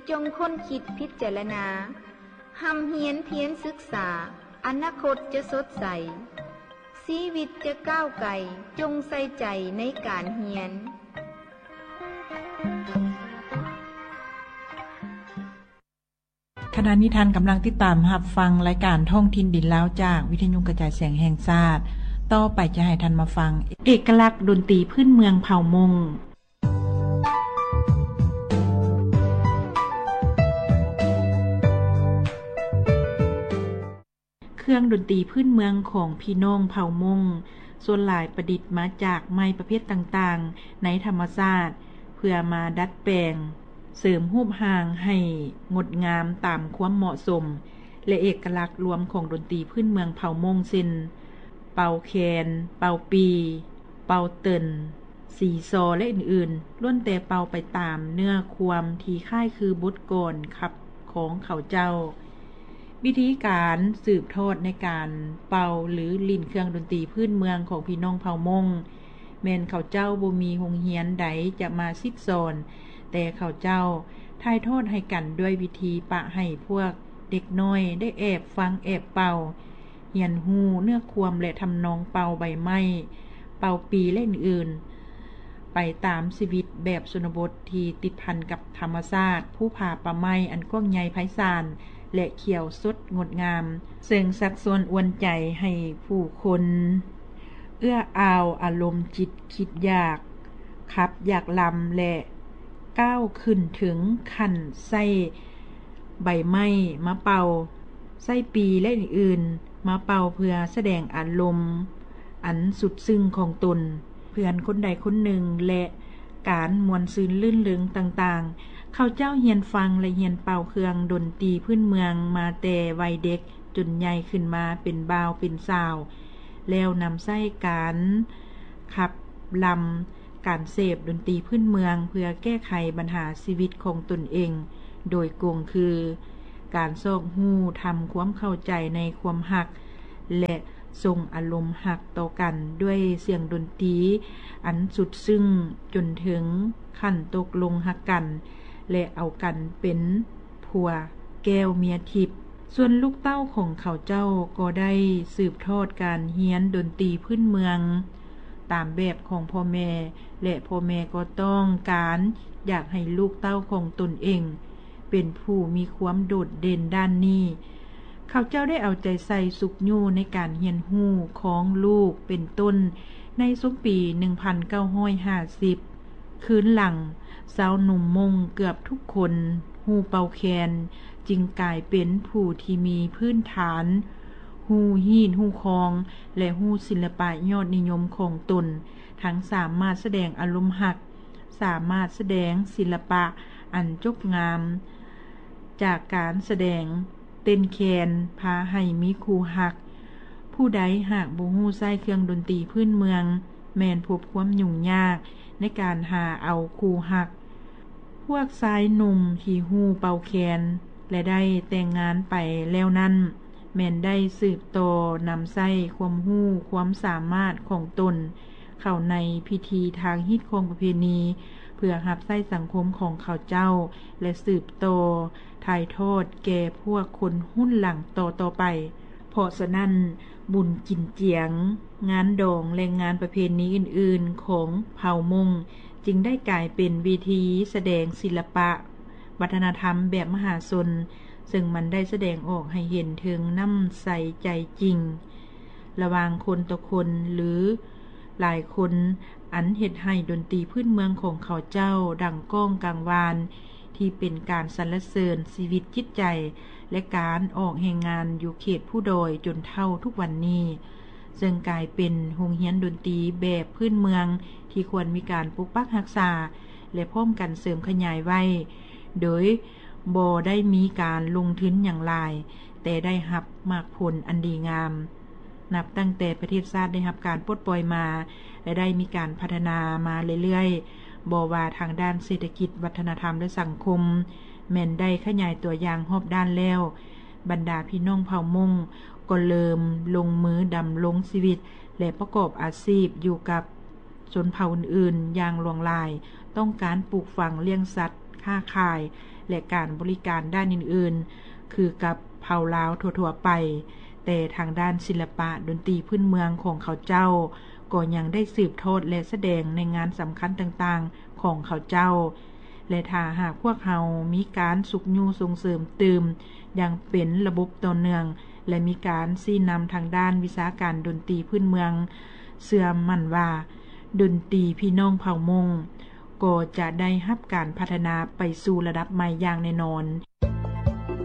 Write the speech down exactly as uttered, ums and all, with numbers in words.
จงค้นคิดพิจารณาหำเหียนเพียรศึกษาอนาคตจะสดใสชีวิตจะก้าวไกลจงใส่ใจในการเรียนขณะนี้ท่านกำลังติดตามรับฟังรายการท่องถิ่นดินลาวจากวิทยุกระจายเสียงแห่งชาติต่อไปจะให้ท่านมาฟังเอกลักษณ์ดนตรีพื้นเมืองเผ่ามงเครื่องดนตรีพื้นเมืองของพี่น้องเผ่ามงส่วนหลายประดิษฐ์มาจากไม้ประเภทต่างๆในธรรมชาติเพื่อมาดัดแปลงเสริมรูปร่างให้งดงามตามความเหมาะสมและเอกลักษณ์รวมของดนตรีพื้นเมืองเผ่ามงเช่นเป่าแคนเป่าปีเป่าเตินสีซอและอื่นๆล้วนแต่เป่าไปตามเนื้อความที่คล้ายคือบทกลอนขับของเขาเจ้าวิธีการสืบทอดในการเป่าหรือลิ้นเครื่องดนตรีพื้นเมืองของพี่น้องเผ่ามงแม่นเขาเจ้าบ่มีโรงเรียนใดจะมาซิกสอนแต่เขาเจ้าถ่ายทอดให้กันด้วยวิธีปะให้พวกเด็กน้อยได้แอบฟังแอบเป่าเรียนรู้เนื้อความและทำนองเป่าใบไม้เป่าปีและอื่นๆไปตามชีวิตแบบชนบทที่ติดพันกับธรรมชาติผู้ผ่าป่าไม้อันกว้างใหญ่ไพศาลและเขียวสดงดงามซึ่งสักส่วนอวนใจให้ผู้คนเอื้ออาวอารมณ์จิตคิดอยากขับอยากลำและก้าวขึ้นถึงขั้นใส่ใบไม้มะเป่าใส่ปีและอื่นๆมาเป่าเพื่อแสดงอารมณ์อันสุดซึ้งของตนเพื่อนคนใดคนหนึ่งและการมวลซืนลื่นเริงต่างๆเขาเจ้าเฮียนฟังและเฮียนเป่าเครื่องดนตรีพื้นเมืองมาแต่วัยเด็กจนใหญ่ขึ้นมาเป็นบ่าวเป็นสาวแล้วนำใช้การขับลำการเสพดนตรีพื้นเมืองเพื่อแก้ไขปัญหาชีวิตของตนเองโดยกงคือการซอกฮู้ทำความเข้าใจในความหักและทรงอารมณ์หักต่อกันด้วยเสียงดนตรีอันสุดซึ้งจนถึงขั้นตกลงหักกันและเอากันเป็นผัวแก้วเมียทิพย์ส่วนลูกเต้าของเขาเจ้าก็ได้สืบทอดการเฮียนดนตรีพื้นเมืองตามแบบของพ่อแม่และพ่อแม่ก็ต้องการอยากให้ลูกเต้าของตนเองเป็นผู้มีความโดดเด่นด้านนี้เขาเจ้าได้เอาใจใส่สุกยู่ในการเฮียนฮู้ของลูกเป็นต้นในสมปีหนึ่งพันเก้าร้อยห้าสิบคืนหลังสาวหนุ่มมงเกือบทุกคนฮู้เป่าแคนจึงกลายเป็นผู้ที่มีพื้นฐานฮู้ฮีดฮู้คองและฮู้ศิลปะยอดนิยมของตนทั้งสามารถแสดงอารมณ์หักสามารถแสดงศิลปะอันจบงามจากการแสดงเต้นแคนพาให้มีครูหักผู้ใดหากบ่ฮู้ใช้เครื่องดนตรีพื้นเมืองแม่นพบความยุ่งยากในการหาเอาครูหักพวกชายหนุ่มที่ฮู้เป่าแคนและได้แต่งงานไปแล้วนั้นแม่นได้สืบต่อนำใช้ความรู้ความสามารถของตนเข้าในพิธีทางฮิตของประเพณีเพื่อรับใช้สังคมของเขาเจ้าและสืบต่อถ่ายทอดแก่พวกคนรุ่นหลังต่อต่อไปเพราะฉะนั้นบุญกินเจียงงานดองและงานประเพณีอื่นๆของเผ่ามงจึงได้กลายเป็นวิธีแสดงศิลปะวัฒนธรรมแบบมหาชนซึ่งมันได้แสดงออกให้เห็นถึงน้ำใสใจจริงระหว่างคนต่อคนหรือหลายคนอันเฮ็ดให้ดนตรีพื้นเมืองของเขาเจ้าดังก้องกังวานที่เป็นการสรรเสริญชีวิตจิตใจและการออกแห่งงานอยู่เขตผู้ดอยจนเท่าทุกวันนี้ซึ่งกลายเป็นโรงเรียนดนตรีแบบพื้นเมืองที่ควรมีการปกปักรักษาและพร้อมกันเสริมขยายไว้โดยบ่ได้มีการลงทุนอย่างหลายแต่ได้รับมากผลอันดีงามนับตั้งแต่ประเทศชาติได้รับการปลดปล่อยมาและได้มีการพัฒนามาเรื่อยๆบ่ว่าทางด้านเศรษฐกิจวัฒนธรรมและสังคมแม่นได้ขยายตัวอย่างรอบด้านแล้วบรรดาพี่น้องเผ่ามงก็เริ่มลงมือดำรงชีวิตและประกอบอาชีพอยู่กับชนเผ่าอื่นๆอย่างหลวงหลายต้องการปลูกฝังเลี้ยงสัตว์ค้าขายและการบริการด้านอื่นๆคือกับเผ่าลาวทั่วๆไปแต่ทางด้านศิลปะดนตรีพื้นเมืองของเขาเจ้าก็ยังได้สืบทอดและแสดงในงานสำคัญต่างๆของเขาเจ้าและถ้าหากพวกเฮามีการสุกยูส่งเสริมเติมอย่างเป็นระบบต่อเนื่องและมีการซี้นำทางด้านวิชาการดนตรีพื้นเมืองเชื่อมั่นว่าดนตรีพี่น้องเผ่ามงก็จะได้รับการพัฒนาไปสู่ระดับใหม่อย่างแน่นอน